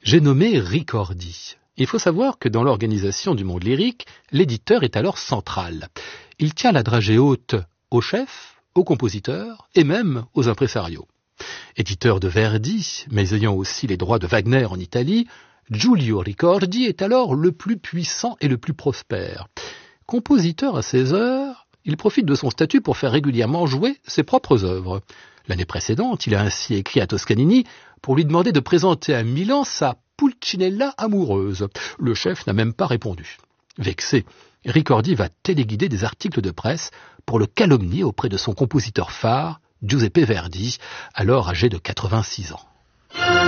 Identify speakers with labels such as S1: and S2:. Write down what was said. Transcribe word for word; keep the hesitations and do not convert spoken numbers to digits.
S1: J'ai nommé Ricordi. Il faut savoir que dans l'organisation du monde lyrique, l'éditeur est alors central. Il tient la dragée haute aux chefs, aux compositeurs et même aux impresarios. Éditeur de Verdi, mais ayant aussi les droits de Wagner en Italie, Giulio Ricordi est alors le plus puissant et le plus prospère. Compositeur à ses heures, il profite de son statut pour faire régulièrement jouer ses propres œuvres. L'année précédente, il a ainsi écrit à Toscanini pour lui demander de présenter à Milan sa Pulcinella amoureuse. Le chef n'a même pas répondu. Vexé, Ricordi va téléguider des articles de presse pour le calomnier auprès de son compositeur phare, Giuseppe Verdi, alors âgé de quatre-vingt-six ans.